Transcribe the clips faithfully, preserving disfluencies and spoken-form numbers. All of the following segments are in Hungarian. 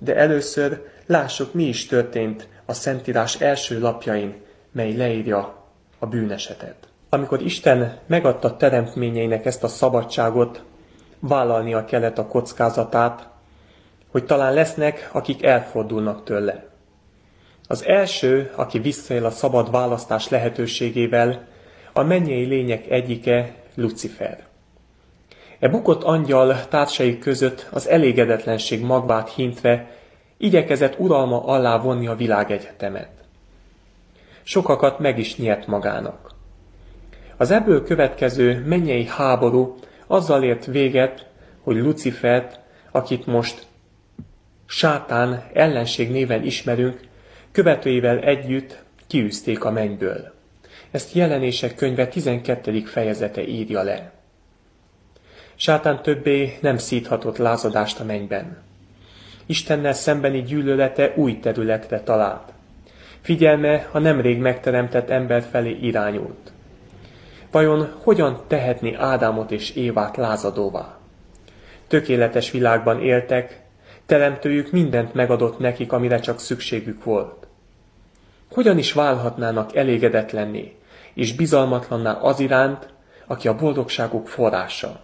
De először lássuk, mi is történt a Szentírás első lapjain, mely leírja a bűnesetet. Amikor Isten megadta teremtményeinek ezt a szabadságot, vállalnia kellett a kockázatát, hogy talán lesznek, akik elfordulnak tőle. Az első, aki visszaél a szabad választás lehetőségével, a mennyei lények egyike, Lucifer. E bukott angyal társai között az elégedetlenség magvát hintve igyekezett uralma alá vonni a világegyetemet. Sokakat meg is nyert magának. Az ebből következő mennyei háború azzal ért véget, hogy Lucifert, akit most Sátán ellenség néven ismerünk, követőivel együtt kiűzték a mennyből. Ezt Jelenések könyve tizenkettedik fejezete írja le. Sátán többé nem szíthatott lázadást a mennyben. Istennel szembeni gyűlölete új területre talált. Figyelme a nemrég megteremtett ember felé irányult. Vajon hogyan tehetné Ádámot és Évát lázadóvá? Tökéletes világban éltek, teremtőjük mindent megadott nekik, amire csak szükségük volt. Hogyan is válhatnának elégedetlenné és bizalmatlanná az iránt, aki a boldogságuk forrása?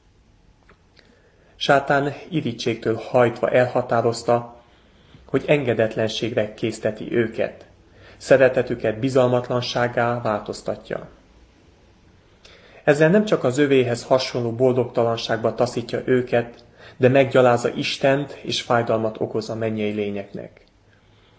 Sátán irítségtől hajtva elhatározta, hogy engedetlenségre készteti őket, szeretetüket bizalmatlansággá változtatja. Ezzel nem csak az övéhez hasonló boldogtalanságba taszítja őket, de meggyalázza Istent és fájdalmat okoz a mennyei lényeknek.